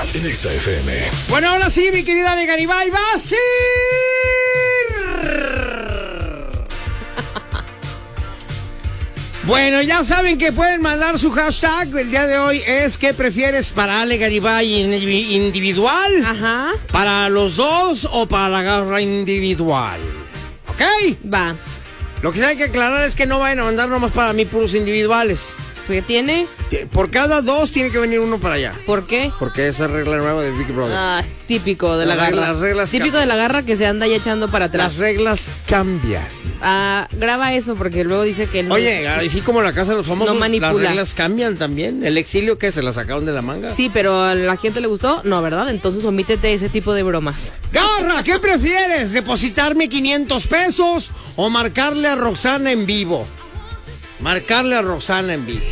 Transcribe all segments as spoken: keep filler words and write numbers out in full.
en Exa F M. Bueno, ahora sí, mi querida Ale Garibay, va a ser... Bueno, ya saben que pueden mandar su hashtag. El día de hoy es ¿qué prefieres para Ale Garibay individual? Ajá. ¿Para los dos o para la garra individual? ¿Ok? Va. Lo que hay que aclarar es que no vayan a mandar nomás para mí puros individuales. ¿Qué tiene? Por cada dos tiene que venir uno para allá. ¿Por qué? Porque esa regla nueva de Big Brother. Ah, típico de la Las garra. reglas- las reglas típico cambian. de la garra que se anda ya echando para atrás. Las reglas cambian. Ah, graba eso porque luego dice que no. Oye, así como la casa de los famosos, No manipula. las reglas cambian también. El exilio que se la sacaron de la manga. Sí, pero a la gente le gustó. No, ¿verdad? Entonces omítete ese tipo de bromas. Garra, ¿qué prefieres? ¿Depositarme quinientos pesos o marcarle a Roxana en vivo? Marcarle a Roxana en vivo.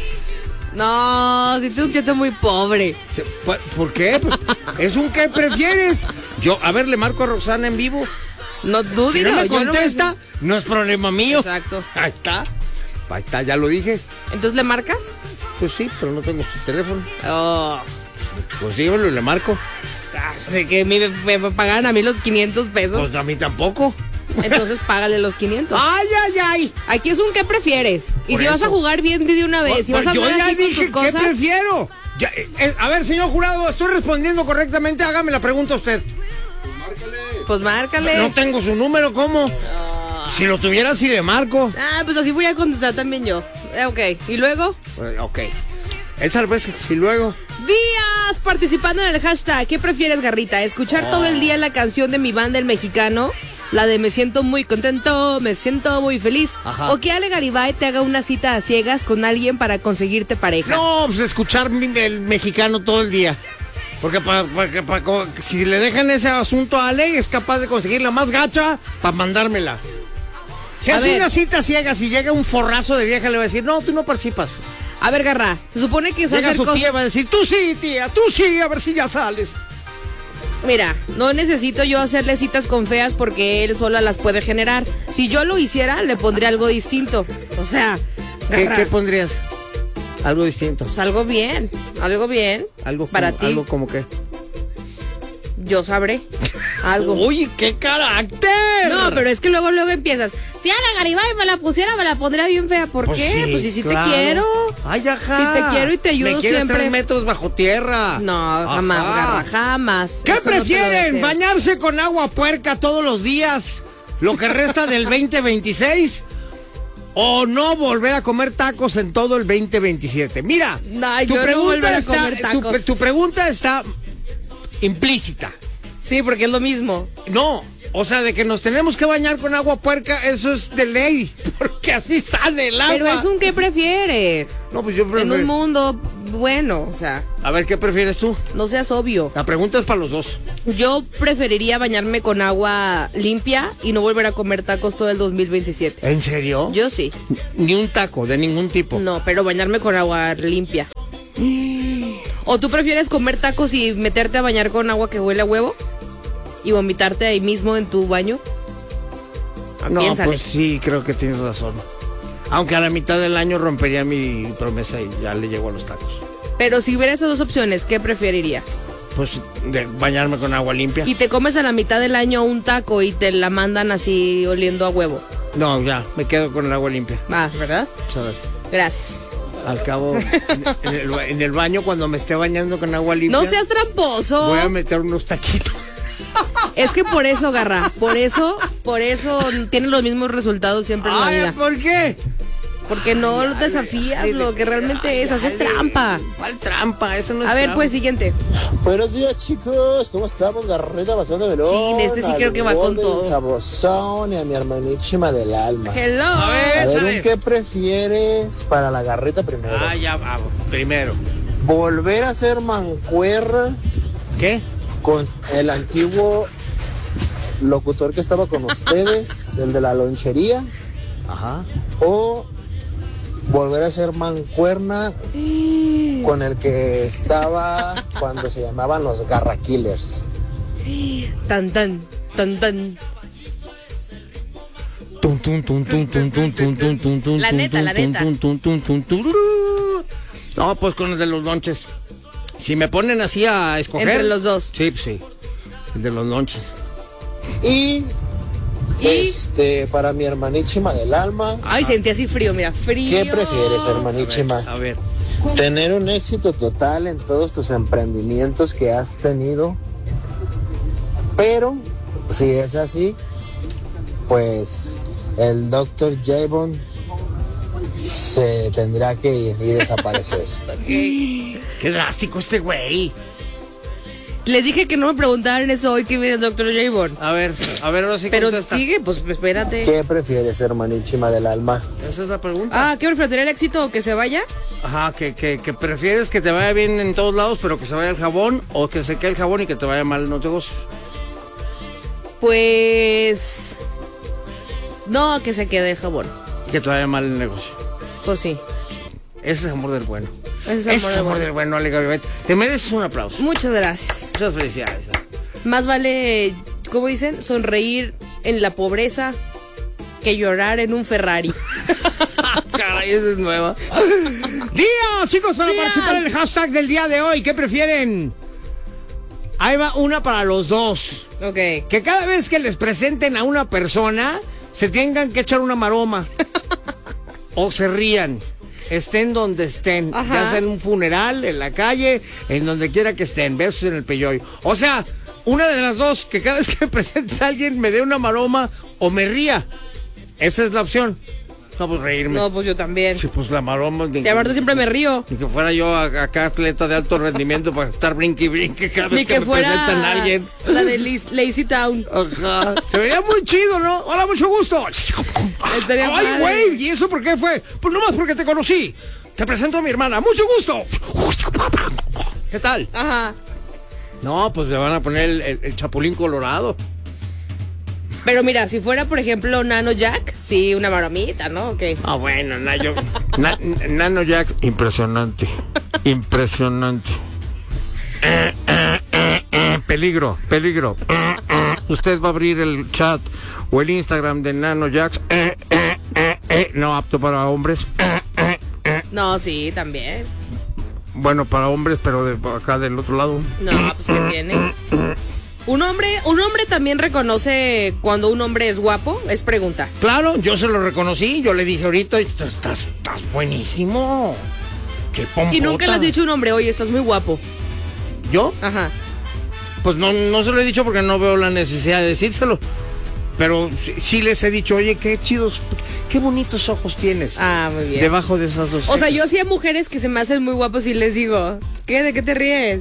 No, si tú escuchaste muy pobre. ¿Por por qué? Pues, es un ¿qué prefieres? Yo, a ver, le marco a Roxana en vivo. No, tú Si dilo, no me yo contesta, me- no es problema mío. Exacto. Ahí está. Ahí está, ya lo dije. ¿Entonces le marcas? Pues sí, pero no tengo su teléfono. Oh. Pues dígalo y le marco. Ah, de que me, me, me pagaran a mí los quinientos pesos. Pues a mí tampoco. Entonces págale los quinientos. Ay, ay, ay. Aquí es un ¿qué prefieres? Y Por si vas eso. a jugar bien, di de una vez. Si Pues vas a yo andar ya así con dije tus qué cosas, prefiero. Ya, eh, eh, a ver, señor jurado, ¿estoy respondiendo correctamente? Hágame la pregunta a usted. pues márcale. No tengo su número, ¿cómo? Si lo tuviera, sí le marco. Ah, pues así voy a contestar también yo. Eh, ok, ¿y luego? Eh, ok. Esa vez, y luego. Días participando en el hashtag. ¿Qué prefieres, Garrita? ¿Escuchar todo el día la canción de mi banda El Mexicano? La de me siento muy contento, me siento muy feliz. Ajá. ¿O que Ale Garibay te haga una cita a ciegas con alguien para conseguirte pareja? No, pues escuchar mi- el mexicano todo el día. Porque pa- pa- que pa- co- si le dejan ese asunto a Ale, es capaz de conseguir la más gacha para mandármela. Si A hace ver. una cita ciega, si llega un forrazo de vieja, le va a decir, no, tú no participas. A ver, Garra, se supone que es Llega hacer su cosas... tía, va a decir, tú sí, tía, tú sí, a ver si ya sales. Mira, no necesito yo hacerle citas con feas porque él sola las puede generar. Si yo lo hiciera, le pondría algo distinto. O sea, ¿Qué, Garra, qué pondrías? Algo distinto. pues algo bien, algo bien. Algo para como, ti. Algo como que. Yo sabré. Algo. Uy, qué carácter. No, pero es que luego, luego empiezas. Si a la Garibay me la pusiera, me la pondría bien fea. ¿Por Pues qué? sí, pues si sí claro. te quiero. Ay, ajá. Si te quiero y te ayudo Me quieres siempre. tres metros bajo tierra. No, jamás, Ajá. Garra, jamás. ¿Qué Eso no te lo prefieren? deseo. ¿Bañarse con agua puerca todos los días? ¿Lo que resta del veinte veintiséis? ¿O no volver a comer tacos en todo el veinte veintisiete? Mira, Ay, tu, yo no pregunta volver a está, comer tu, tacos. tu pregunta está implícita. Sí, porque es lo mismo. No, o sea, de que nos tenemos que bañar con agua puerca, eso es de ley, porque así sale el agua. Pero es un ¿qué prefieres? No, pues yo En prefiero... un mundo bueno, o sea, A ver, ¿qué prefieres tú? no seas obvio. La pregunta es para los dos. Yo preferiría bañarme con agua limpia y no volver a comer tacos todo el dos mil veintisiete. ¿En serio? Yo sí. Ni un taco, de ningún tipo. No, pero bañarme con agua limpia. ¿O tú prefieres comer tacos y meterte a bañar con agua que huele a huevo? ¿Y vomitarte ahí mismo en tu baño? Ah, No, piénsale. pues sí, creo que tienes razón. Aunque a la mitad del año rompería mi promesa y ya le llego a los tacos. Pero si hubiera esas dos opciones, ¿qué preferirías? Pues de bañarme con agua limpia. Y te comes a la mitad del año un taco y te la mandan así oliendo a huevo. No, ya, me quedo con el agua limpia. Va, ¿verdad? ¿Sabes? Gracias. Al cabo, en el, ba- en el baño, cuando me esté bañando con agua limpia, No seas tramposo. voy a meter unos taquitos. Es que por eso, Garra, por eso, por eso tienen los mismos resultados siempre en la Ay, vida. ¿por qué? Porque no desafías lo que realmente es, haces trampa. ¿Cuál trampa? Eso no es A ver, trampa. pues, siguiente. Buenos días, chicos. ¿Cómo estamos? Garrita, pasión de melón. Sí, este sí creo que va con Al todo. Golden Sabrosón y a mi hermanísima del alma. Hello. A ver. A ver, Échale. ¿un ¿qué prefieres para la garrita primero? Ah, ya, ah, primero. ¿Volver a ser mancuerna ¿Qué? con el antiguo locutor que estaba con ustedes, el de la lonchería? Ajá. ¿O volver a ser mancuerna con el que estaba cuando se llamaban los Garra Killers? Tan, tan, tan, tan. Tum, tum, tum, tum, tum, tum, tum, tum, tum, tum, La tum, neta, la tum, neta. tum, tum, tum, tum, tururú. No, pues con el de los lonches. Si me ponen así a escoger. Entre los dos. Sí, pues sí. El de los lonches. Y, Y- este, para mi hermanísima del alma, Ay, sentí así frío, mira, frío. ¿qué prefieres, hermanísima? A ver. ¿Tener un éxito total en todos tus emprendimientos que has tenido? Pero, si es así, pues el doctor Javon se tendrá que ir y desaparecer. Qué drástico este güey. Les dije que no me preguntaran eso hoy que viene el doctor Javon. A ver, a ver, ahora sí Pero contesta. sigue, pues espérate. ¿Qué prefieres, hermanísima del alma? Esa es la pregunta. Ah, ¿qué prefieres, tener éxito o que se vaya? Ajá, que, que, que prefieres que te vaya bien en todos lados, pero que se vaya el jabón, o que se quede el jabón y que te vaya mal en los negocios. Pues... No, que se quede el jabón. Que te vaya mal el negocio. Pues sí. Ese es amor del bueno. Ese es Ese amor es del amor bueno. del bueno, Ale Garibay. Te mereces un aplauso. Muchas gracias. Muchas felicidades. Más vale, ¿cómo dicen? Sonreír en la pobreza que llorar en un Ferrari. Caray, esa es nueva. Días, chicos, para Días. participar en el hashtag del día de hoy. ¿Qué prefieren? Ahí va una para los dos. Ok. Que cada vez que les presenten a una persona, se tengan que echar una maroma. O se rían. Estén donde estén. Ajá. Ya sea en un funeral, en la calle, en donde quiera que estén. Besos en el peyoyo. O sea, una de las dos, que cada vez que me presentes a alguien me dé una maroma o me ría. Esa es la opción. No, pues reírme. No, pues yo también. Sí, pues la maroma. Ni Y aparte siempre me río. Ni que fuera yo a- acá atleta de alto rendimiento para estar brinque y brinque cada vez Ni que, que me presentan a fuera alguien. la de Liz- Lazy Town. Ajá. Se vería muy chido, ¿no? Hola, mucho gusto. Estaría Ay, padre. güey, ¿y eso por qué fue? Pues nomás porque te conocí. Te presento a mi hermana. Mucho gusto. ¿Qué tal? Ajá. No, pues le van a poner el, el- el chapulín colorado. Pero mira, si fuera, por ejemplo, Nano Jack, sí, una maromita, ¿no? Ok. Ah, bueno, Nayo. Na- Nano Jack. Impresionante. Impresionante. Eh, eh, eh, eh, peligro, peligro. Eh, eh. Usted va a abrir el chat o el Instagram de Nano Jack. Eh, eh, eh, eh. No apto para hombres. Eh, eh, eh. No, sí, también. Bueno, para hombres, pero de acá del otro lado. No, pues ¿qué tiene? Un hombre, un hombre también reconoce cuando un hombre es guapo, es pregunta. Claro, yo se lo reconocí. Yo le dije ahorita, estás, estás buenísimo. Qué pompota. Y nunca le has dicho a un hombre, oye, estás muy guapo. ¿Yo? Ajá. Pues no, no se lo he dicho porque no veo la necesidad de decírselo. Pero sí, sí les he dicho, oye, qué chidos, qué bonitos ojos tienes. Ah, muy bien. Debajo de esas dos. O sea, cejas. yo sí a mujeres que se me hacen muy guapos y les digo, ¿qué? ¿De qué te ríes?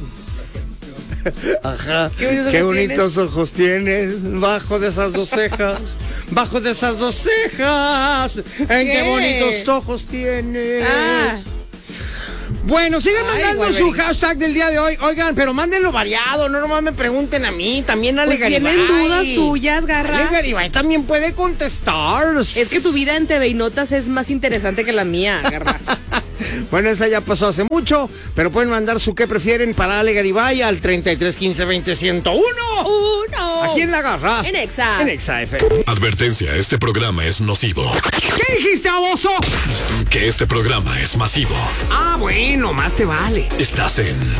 Ajá. Qué bonitos Qué ojos bonitos ojos tienes. Bajo de esas dos cejas. Bajo de esas dos cejas. En qué, ¿Qué? bonitos ojos tienes. Ah. Bueno, sigan Ay, mandando Wolverine. su hashtag del día de hoy. Oigan, pero mándenlo variado, no nomás me pregunten a mí, también a Ale Pues Garibay. tienen dudas tuyas, Garra. Ale Garibay también puede contestar. Es que tu vida en T V y Notas es más interesante que la mía, Garra. Bueno, esa ya pasó hace mucho, pero pueden mandar su qué prefieren para Ale Garibay al treinta y tres quince veinte ciento uno. Uno. Aquí en La Garra. En Exa. En Exa F M. Advertencia, este programa es nocivo. ¿Qué dijiste, baboso? Que este programa es masivo. Ah, bueno, más te vale. Estás en